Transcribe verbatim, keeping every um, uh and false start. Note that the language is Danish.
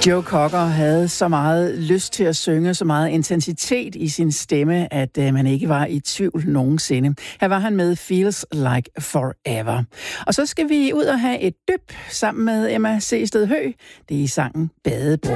Joe Cocker havde så meget lyst til at synge, så meget intensitet i sin stemme, at uh, man ikke var i tvivl nogensinde. Her var han med Feels Like Forever. Og så skal vi ud og have et dyb sammen med Emma C. Sted Høgh. Det er i sangen Badebro.